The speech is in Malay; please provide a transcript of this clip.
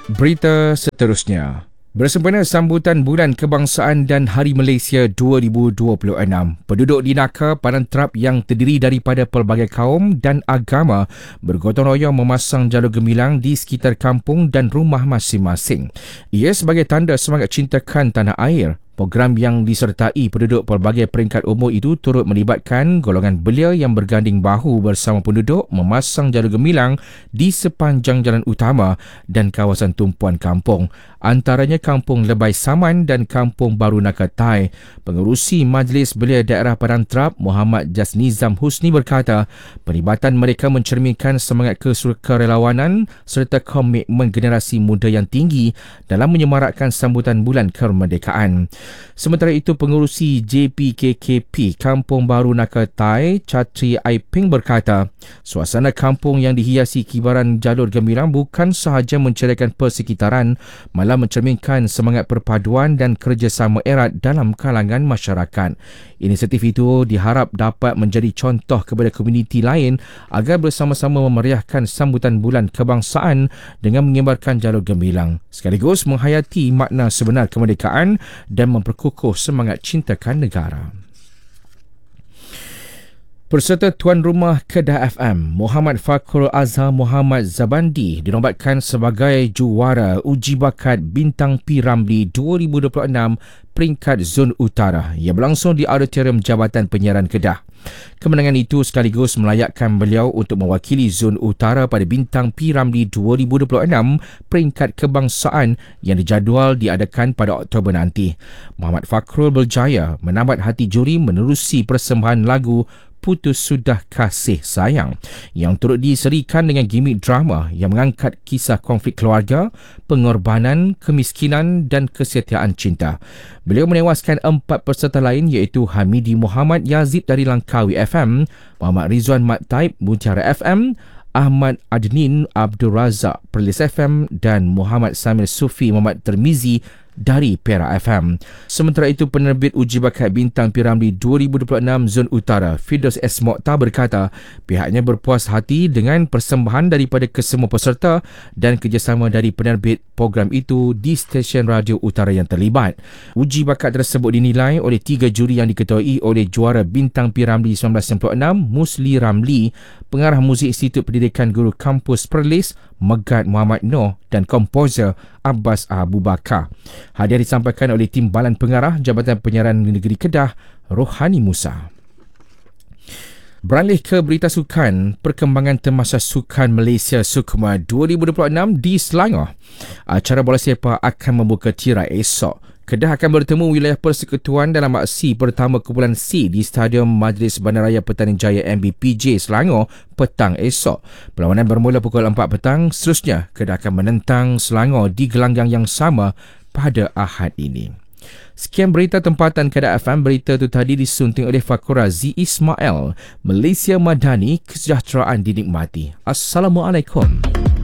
Berita seterusnya. Bersempena sambutan Bulan Kebangsaan dan Hari Malaysia 2026, penduduk di Naka, Padang Terap yang terdiri daripada pelbagai kaum dan agama bergotong royong memasang jalur gemilang di sekitar kampung dan rumah masing-masing. Ia sebagai tanda semangat cintakan tanah air. Program yang disertai penduduk pelbagai peringkat umur itu turut melibatkan golongan belia yang berganding bahu bersama penduduk memasang jalur gemilang di sepanjang jalan utama dan kawasan tumpuan kampung. Antaranya Kampung Lebai Saman dan Kampung Baru Nakatai. Pengerusi Majlis Belia Daerah Padang Terap, Muhammad Jasnizam Husni berkata, perlibatan mereka mencerminkan semangat kesukarelawanan serta komitmen generasi muda yang tinggi dalam menyemarakkan sambutan Bulan Kemerdekaan. Sementara itu, pengerusi JPKKP Kampung Baru Nakatai, Chatri Aiping berkata, suasana kampung yang dihiasi kibaran jalur gemilang bukan sahaja menceriakan persekitaran, malah mencerminkan semangat perpaduan dan kerjasama erat dalam kalangan masyarakat. Inisiatif itu diharap dapat menjadi contoh kepada komuniti lain agar bersama-sama memeriahkan sambutan Bulan Kebangsaan dengan mengibarkan jalur gemilang, sekaligus menghayati makna sebenar kemerdekaan dan memperkukuh semangat cintakan negara. Peserta tuan rumah Kedah FM, Muhammad Fakhrul Azhar Muhammad Zabandi dinobatkan sebagai juara Uji Bakat Bintang P. Ramlee 2026 peringkat Zon Utara yang berlangsung di Auditorium Jabatan Penyiaran Kedah. Kemenangan itu sekaligus melayakkan beliau untuk mewakili Zon Utara pada Bintang P. Ramlee 2026 peringkat kebangsaan yang dijadual diadakan pada Oktober nanti. Muhammad Fakhrul berjaya menambat hati juri menerusi persembahan lagu Putus Sudah Kasih Sayang yang turut diserikan dengan gimmick drama yang mengangkat kisah konflik keluarga, pengorbanan, kemiskinan dan kesetiaan cinta. Beliau menewaskan 4 peserta lain iaitu Hamidi Muhammad Yazid dari Langkawi FM, Muhammad Rizwan Mat Taib Mutiara FM, Ahmad Adnin Abdul Razak Perlis FM dan Muhammad Samir Sufi Muhammad Termizi dari Perak FM. Sementara itu, penerbit Uji Bakat Bintang P. Ramlee 2026 Zon Utara, Firdaus S. Mokhtar berkata pihaknya berpuas hati dengan persembahan daripada kesemua peserta dan kerjasama dari penerbit program itu di stesen radio utara yang terlibat. Uji bakat tersebut dinilai oleh 3 juri yang diketuai oleh juara Bintang P. Ramlee 1996 Musli Ramlee, pengarah muzik Institut Pendidikan Guru Kampus Perlis Megat Muhammad Noh dan komposer Abbas Abu Bakar. Hadiah disampaikan oleh Timbalan Pengarah Jabatan Penyiaran Negeri Kedah, Rohani Musa. Beralih ke berita sukan, perkembangan Temasya Sukan Malaysia Sukma 2026 di Selangor. Acara bola sepak akan membuka tirai esok. Kedah akan bertemu wilayah persekutuan dalam aksi pertama kumpulan C di Stadium Majlis Bandaraya Petaning Jaya MBPJ Selangor petang esok. Perlawanan bermula pukul 4 petang. Seterusnya, Kedah akan menentang Selangor di gelanggang yang sama pada Ahad ini. Sekian berita tempatan Kedah FM. Berita itu tadi disunting oleh Fakura Z. Ismail. Malaysia Madani, kesejahteraan dinikmati. Assalamualaikum.